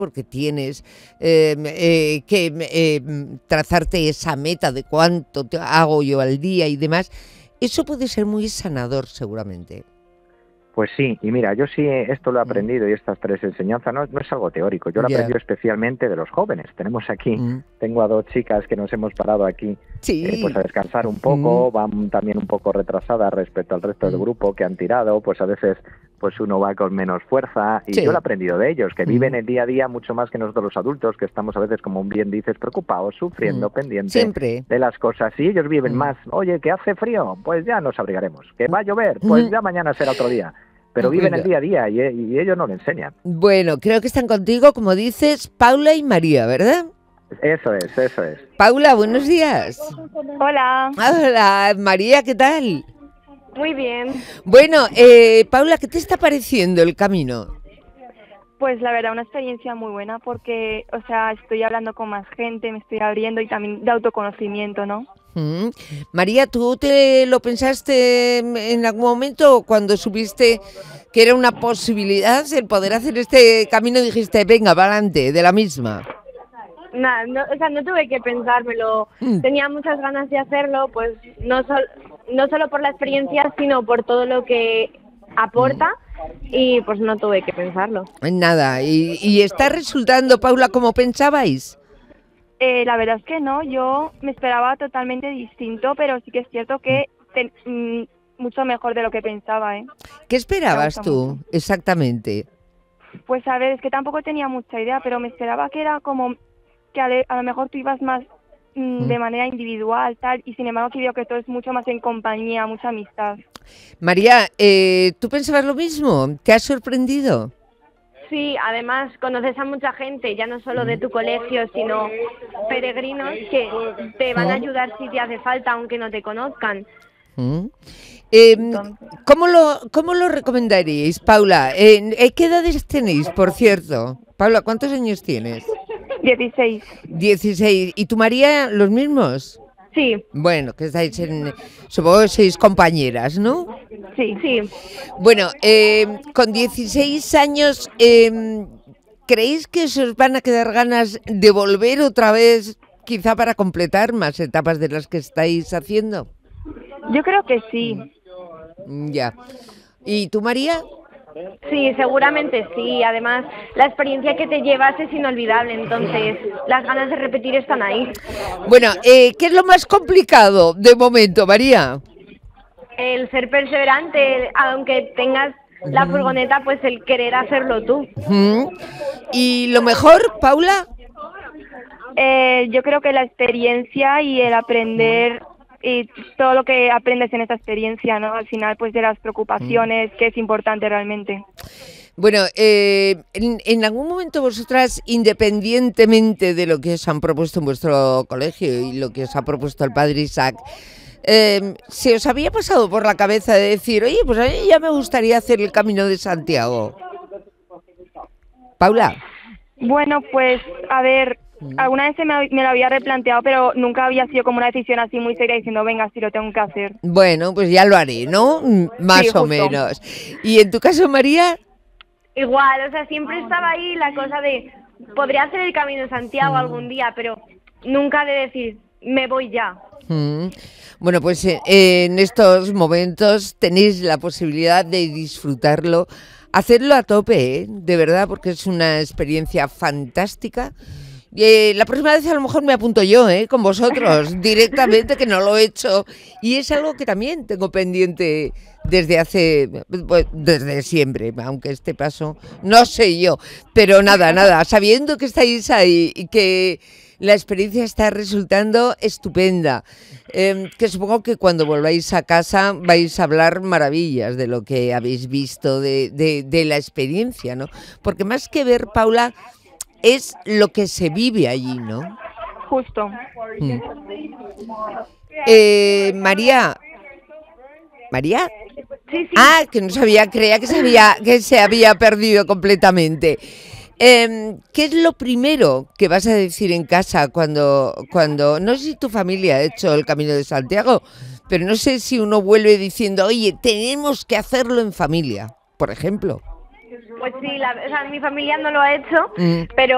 porque tienes que trazarte esa meta de cuánto hago yo al día y demás, eso puede ser muy sanador seguramente. Pues sí, y mira, yo sí esto lo he aprendido y estas 3 enseñanzas no es algo teórico, yo lo he aprendido especialmente de los jóvenes. Tenemos aquí, tengo a 2 chicas que nos hemos parado aquí pues a descansar un poco, van también un poco retrasadas respecto al resto del grupo que han tirado, pues a veces pues uno va con menos fuerza y yo lo he aprendido de ellos, que viven el día a día mucho más que nosotros los adultos, que estamos a veces, como bien dices, preocupados, sufriendo, pendientes de las cosas, y ellos viven más. Oye, que hace frío, pues ya nos abrigaremos, que va a llover, pues ya mañana será otro día. Pero viven el día a día y ellos no lo enseñan. Bueno, creo que están contigo, como dices, Paula y María, ¿verdad? Eso es. Paula, buenos días. Hola. Hola, María, ¿qué tal? Muy bien. Bueno, Paula, ¿qué te está pareciendo el camino? Pues la verdad, una experiencia muy buena porque, o sea, estoy hablando con más gente, me estoy abriendo y también de autoconocimiento, ¿no? María, ¿tú te lo pensaste en algún momento cuando supiste que era una posibilidad el poder hacer este camino? Dijiste, venga, para adelante, de la misma. Nada, no, o sea, no tuve que pensármelo. Tenía muchas ganas de hacerlo, pues no solo por la experiencia, sino por todo lo que aporta y pues no tuve que pensarlo. Nada, ¿y está resultando, Paula, como pensabais? La verdad es que no, yo me esperaba totalmente distinto, pero sí que es cierto que mucho mejor de lo que pensaba, ¿eh? ¿Qué esperabas tú exactamente? Pues a ver, es que tampoco tenía mucha idea, pero me esperaba que era como que a lo mejor tú ibas más de manera individual, tal, y sin embargo que veo que todo es mucho más en compañía, mucha amistad. María, ¿tú pensabas lo mismo? ¿Te has sorprendido? Sí, además conoces a mucha gente, ya no solo de tu colegio, sino peregrinos que te van a ayudar si te hace falta, aunque no te conozcan. ¿Cómo lo recomendaríais, Paula? ¿Qué edades tenéis, por cierto? Paula, ¿cuántos años tienes? 16. 16. ¿Y tú, María, los mismos? Sí. Bueno, que estáis supongo que sois compañeras, ¿no? Sí, sí. Bueno, con 16 años, ¿creéis que os van a quedar ganas de volver otra vez, quizá para completar más etapas de las que estáis haciendo? Yo creo que sí. Ya. ¿Y tú, María? Sí, seguramente sí. Además, la experiencia que te llevas es inolvidable, entonces las ganas de repetir están ahí. Bueno, ¿qué es lo más complicado de momento, María? El ser perseverante, aunque tengas la furgoneta, pues el querer hacerlo tú. ¿Y lo mejor, Paula? Yo creo que la experiencia y el aprender y todo lo que aprendes en esta experiencia, ¿no? Al final, pues de las preocupaciones, que es importante realmente. Bueno, en algún momento vosotras, independientemente de lo que os han propuesto en vuestro colegio y lo que os ha propuesto el padre Isaac, ¿se os había pasado por la cabeza de decir, oye, pues a mí ya me gustaría hacer el Camino de Santiago? Paula. Bueno, pues, a ver, alguna vez me lo había replanteado, pero nunca había sido como una decisión así muy seria diciendo, venga, sí lo tengo que hacer. Bueno, pues ya lo haré, ¿no? Más o menos. ¿Y en tu caso, María? Igual, o sea, siempre estaba ahí la cosa de, podría hacer el Camino de Santiago algún día, pero nunca de decir, me voy ya. Bueno, pues en estos momentos tenéis la posibilidad de disfrutarlo, hacerlo a tope, de verdad, porque es una experiencia fantástica. La próxima vez a lo mejor me apunto yo, con vosotros, directamente, que no lo he hecho. Y es algo que también tengo pendiente desde siempre, aunque este paso, no sé yo. Pero nada, sabiendo que estáis ahí y que la experiencia está resultando estupenda, que supongo que cuando volváis a casa vais a hablar maravillas de lo que habéis visto, de la experiencia, ¿no? Porque más que ver, Paula, es lo que se vive allí, ¿no? Justo. María. ¿María? Sí. Ah, que no sabía, creía que se había perdido completamente. ¿Qué es lo primero que vas a decir en casa cuando no sé si tu familia ha hecho el Camino de Santiago, pero no sé si uno vuelve diciendo, oye, tenemos que hacerlo en familia, por ejemplo? Pues sí, o sea, mi familia no lo ha hecho, pero